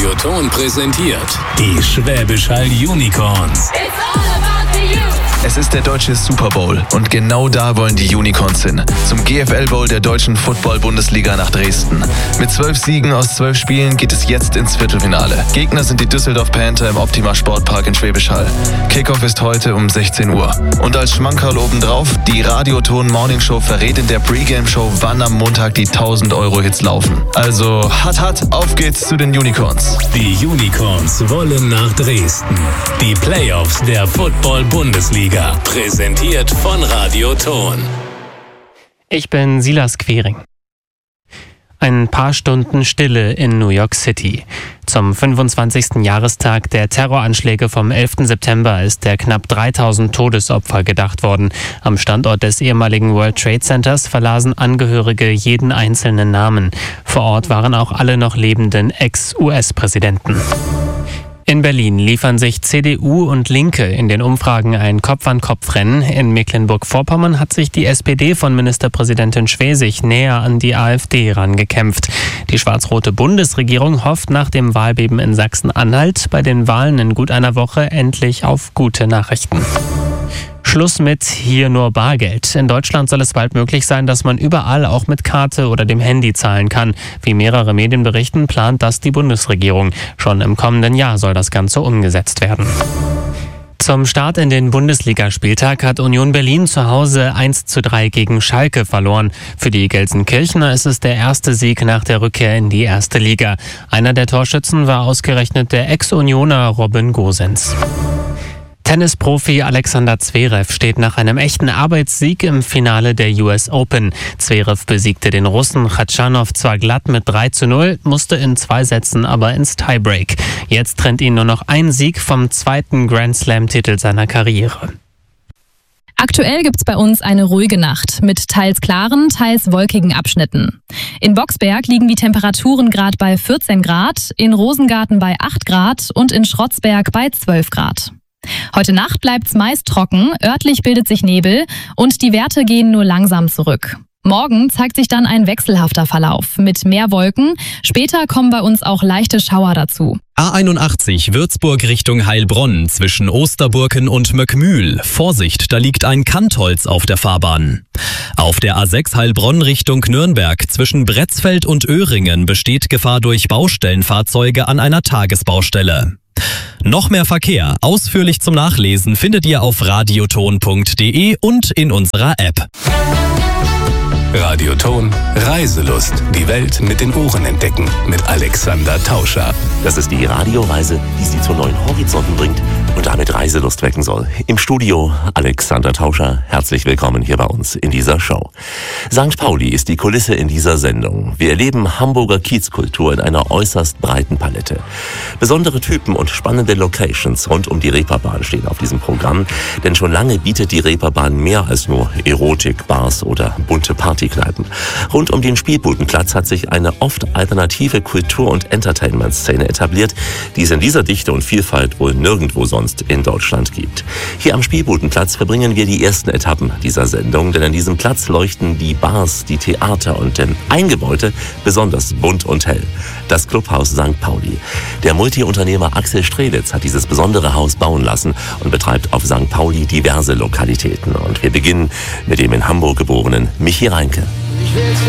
Radio Ton präsentiert die Schwäbisch Hall Unicorns. Es ist der deutsche Super Bowl und genau da wollen die Unicorns hin. Zum GFL Bowl der deutschen Football-Bundesliga nach Dresden. Mit 12 Siegen aus 12 Spielen geht es jetzt ins Viertelfinale. Gegner sind die Düsseldorf Panther im Optima Sportpark in Schwäbisch Hall. Kickoff ist heute um 16 Uhr. Und als Schmankerl obendrauf, die Radioton Morning Show verrät in der Pre-Game-Show, wann am Montag die 1000-Euro-Hits laufen. Also, auf geht's zu den Unicorns. Die Unicorns wollen nach Dresden. Die Playoffs der Football-Bundesliga. Präsentiert von Radio Ton. Ich bin Silas Quering. Ein paar Stunden Stille in New York City. Zum 25. Jahrestag der Terroranschläge vom 11. September ist der knapp 3000 Todesopfer gedacht worden. Am Standort des ehemaligen World Trade Centers verlasen Angehörige jeden einzelnen Namen. Vor Ort waren auch alle noch lebenden Ex-US-Präsidenten. In Berlin liefern sich CDU und Linke in den Umfragen ein Kopf-an-Kopf-Rennen. In Mecklenburg-Vorpommern hat sich die SPD von Ministerpräsidentin Schwesig näher an die AfD rangekämpft. Die schwarz-rote Bundesregierung hofft nach dem Wahlbeben in Sachsen-Anhalt bei den Wahlen in gut einer Woche endlich auf gute Nachrichten. Schluss mit hier nur Bargeld. In Deutschland soll es bald möglich sein, dass man überall auch mit Karte oder dem Handy zahlen kann. Wie mehrere Medien berichten, plant das die Bundesregierung. Schon im kommenden Jahr soll das Ganze umgesetzt werden. Zum Start in den Bundesligaspieltag hat Union Berlin zu Hause 1:3 gegen Schalke verloren. Für die Gelsenkirchener ist es der erste Sieg nach der Rückkehr in die erste Liga. Einer der Torschützen war ausgerechnet der Ex-Unioner Robin Gosens. Tennisprofi Alexander Zverev steht nach einem echten Arbeitssieg im Finale der US Open. Zverev besiegte den Russen Khachanov zwar glatt mit 3:0, musste in 2 Sätzen aber ins Tiebreak. Jetzt trennt ihn nur noch ein Sieg vom zweiten Grand Slam-Titel seiner Karriere. Aktuell gibt's bei uns eine ruhige Nacht mit teils klaren, teils wolkigen Abschnitten. In Boxberg liegen die Temperaturen gerade bei 14 Grad, in Rosengarten bei 8 Grad und in Schrotzberg bei 12 Grad. Heute Nacht bleibt's meist trocken, örtlich bildet sich Nebel und die Werte gehen nur langsam zurück. Morgen zeigt sich dann ein wechselhafter Verlauf mit mehr Wolken. Später kommen bei uns auch leichte Schauer dazu. A81 Würzburg Richtung Heilbronn zwischen Osterburken und Möckmühl. Vorsicht, da liegt ein Kantholz auf der Fahrbahn. Auf der A6 Heilbronn Richtung Nürnberg zwischen Bretzfeld und Öhringen besteht Gefahr durch Baustellenfahrzeuge an einer Tagesbaustelle. Noch mehr Verkehr, ausführlich zum Nachlesen, findet ihr auf radioton.de und in unserer App. Radio Ton Reiselust. Die Welt mit den Ohren entdecken. Mit Alexander Tauscher. Das ist die Radioreise, die Sie zu neuen Horizonten bringt und damit Reiselust wecken soll. Im Studio Alexander Tauscher. Herzlich willkommen hier bei uns in dieser Show. St. Pauli ist die Kulisse in dieser Sendung. Wir erleben Hamburger Kiezkultur in einer äußerst breiten Palette. Besondere Typen und spannende Locations rund um die Reeperbahn stehen auf diesem Programm. Denn schon lange bietet die Reeperbahn mehr als nur Erotik, Bars oder bunte Partykneipen. Rund um den Spielbudenplatz hat sich eine oft alternative Kultur- und Entertainment-Szene etabliert, die es in dieser Dichte und Vielfalt wohl nirgendwo sonst in Deutschland gibt. Hier am Spielbudenplatz verbringen wir die ersten Etappen dieser Sendung, denn an diesem Platz leuchten die Bars, die Theater und Eingebäude besonders bunt und hell. Das Clubhaus St. Pauli. Der Multiunternehmer Axel Strelitz hat dieses besondere Haus bauen lassen und betreibt auf St. Pauli diverse Lokalitäten. Und wir beginnen mit dem in Hamburg geborenen Michi Reinke.